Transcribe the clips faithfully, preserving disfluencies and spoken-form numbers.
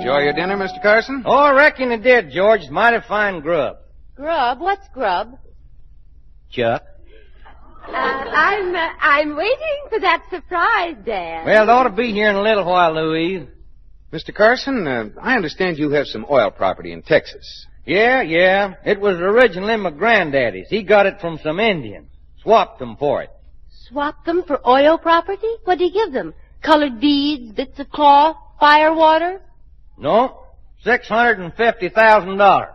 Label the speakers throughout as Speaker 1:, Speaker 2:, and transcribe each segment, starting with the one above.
Speaker 1: Enjoy your dinner, Mister Carson?
Speaker 2: Oh, I reckon it did, George. It's mighty fine grub.
Speaker 3: Grub? What's grub?
Speaker 2: Chuck.
Speaker 3: Uh, I'm, uh, I'm waiting for that surprise, Dan.
Speaker 2: Well, it ought to be here in a little while, Louise.
Speaker 1: Mister Carson, uh, I understand you have some oil property in Texas.
Speaker 2: Yeah, yeah. It was originally my granddaddy's. He got it from some Indians. Swapped them for it.
Speaker 3: Swap them for oil property? What did he give them? Colored beads, bits of cloth, fire water?
Speaker 2: No, six hundred and fifty thousand dollars.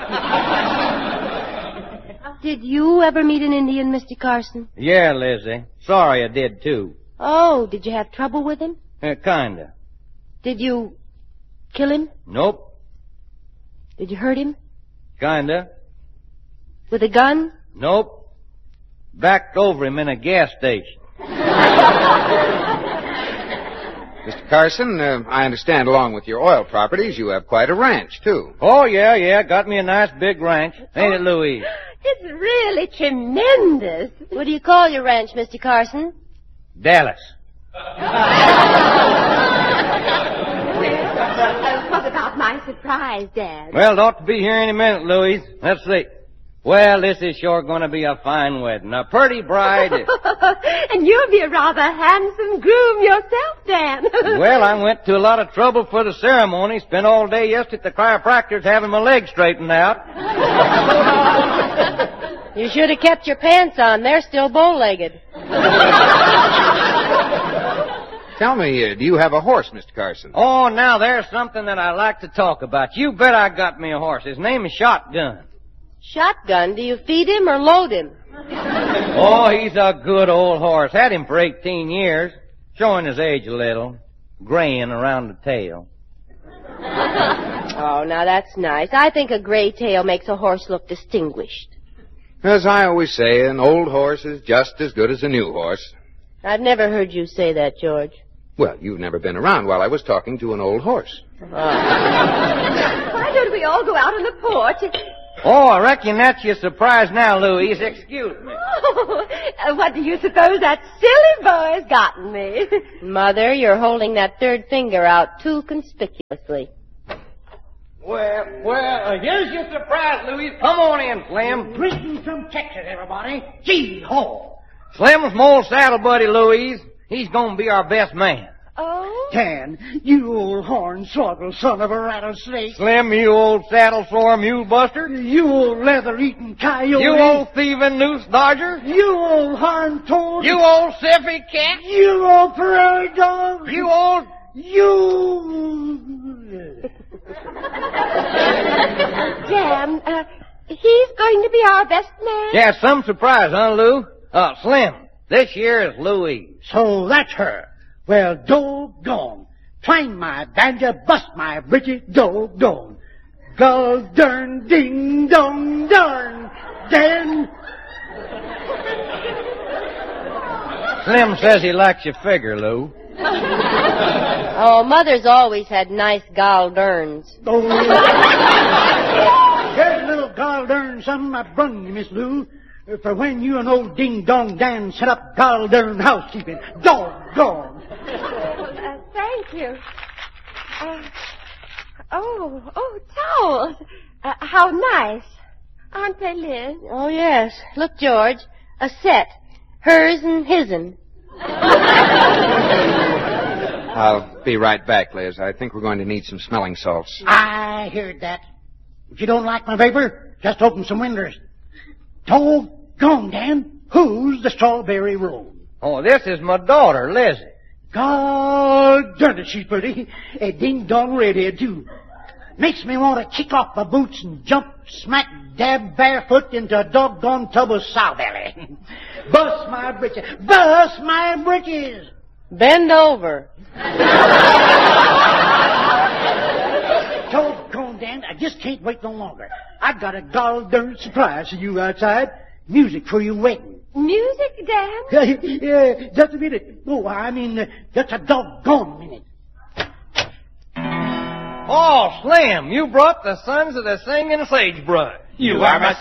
Speaker 3: Did you ever meet an Indian, Mister Carson?
Speaker 2: Yeah, Lizzie. Sorry I did, too.
Speaker 3: Oh, did you have trouble with him?
Speaker 2: Uh, kinda.
Speaker 3: Did you kill him?
Speaker 2: Nope.
Speaker 3: Did you hurt him?
Speaker 2: Kinda.
Speaker 3: With a gun?
Speaker 2: Nope. Backed over him in a gas station.
Speaker 1: Mister Carson, uh, I understand along with your oil properties, you have quite a ranch, too.
Speaker 2: Oh, yeah, yeah. Got me a nice big ranch. Ain't it, Louise?
Speaker 3: It's really tremendous. What do you call your ranch, Mister Carson?
Speaker 2: Dallas.
Speaker 3: Uh, what about my surprise, Dad?
Speaker 2: Well, it ought to be here any minute, Louise. Let's see. Well, this is sure going to be a fine wedding. A pretty bride.
Speaker 3: And you'll be a rather handsome groom yourself, Dan.
Speaker 2: Well, I went to a lot of trouble for the ceremony. Spent all day yesterday at the chiropractor's having my legs straightened out.
Speaker 3: You should have kept your pants on. They're still bow-legged.
Speaker 1: Tell me, uh, do you have a horse, Mister Carson?
Speaker 2: Oh, now there's something that I like to talk about. You bet I got me a horse. His name is Shotgun.
Speaker 3: Shotgun? Do you feed him or load him?
Speaker 2: Oh, he's a good old horse. Had him for eighteen years. Showing his age a little. Graying around the tail.
Speaker 3: Oh, now that's nice. I think a gray tail makes a horse look distinguished.
Speaker 1: As I always say, an old horse is just as good as a new horse.
Speaker 3: I've never heard you say that, George.
Speaker 1: Well, you've never been around while I was talking to an old horse.
Speaker 3: Oh. Why don't we all go out on the porch?
Speaker 2: Oh, I reckon that's your surprise now, Louise. Excuse me.
Speaker 3: Oh, uh, what do you suppose that silly boy's gotten me? Mother, you're holding that third finger out too conspicuously.
Speaker 2: Well, well, uh, here's your surprise, Louise. Come on in, Slim.
Speaker 4: Greetings from Texas, everybody. Gee ho!
Speaker 2: Slim's my old saddle buddy, Louise. He's gonna be our best man.
Speaker 3: Oh?
Speaker 4: Dan, you old hornswoggle son of a rattlesnake.
Speaker 2: Slim, you old saddle sore mule buster.
Speaker 4: You old leather-eating coyote.
Speaker 2: You old thieving noose dodger.
Speaker 4: You old horn toad.
Speaker 2: You old siffy cat.
Speaker 4: You old prairie dog.
Speaker 2: You old...
Speaker 4: You...
Speaker 3: Dan, uh, he's going to be our best man?
Speaker 2: Yeah, some surprise, huh, Lou? Uh, Slim, this year is Louise.
Speaker 4: So that's her. Well, doggone. Twang my banjo, bust my britches, doggone. Gull dern, ding dong darn. Dan.
Speaker 2: Slim says he likes your figure, Lou.
Speaker 3: Oh, Mother's always had nice gall derns.
Speaker 4: Oh. Here's a little gall dern something I brung you, Miss Lou. For when you and old Ding Dong Dan set up gall dern housekeeping. Doggone.
Speaker 3: Uh, thank you. Uh, oh, oh, towels. Uh, how nice. Aren't they, Liz? Oh, yes. Look, George. A set. Hers and his'n.
Speaker 1: I'll be right back, Liz. I think we're going to need some smelling salts.
Speaker 4: I heard that. If you don't like my vapor, just open some windows. Doggone, Dan. Who's the strawberry roll?
Speaker 2: Oh, this is my daughter, Lizzie.
Speaker 4: God darn it, she's pretty. A ding-dong redhead, too. Makes me want to kick off my boots and jump smack dab barefoot into a doggone tub of sow belly. Bust my britches. Bust my britches.
Speaker 3: Bend over.
Speaker 4: Doggone, Dan, I just can't wait no longer. I got a gol darn surprise for you outside. Music for your wedding.
Speaker 3: Music, Dan?
Speaker 4: Yeah, just a minute. Oh, I mean, uh, just a doggone minute.
Speaker 2: Oh, Slim, you brought the sons of the singing sagebrush.
Speaker 5: You are my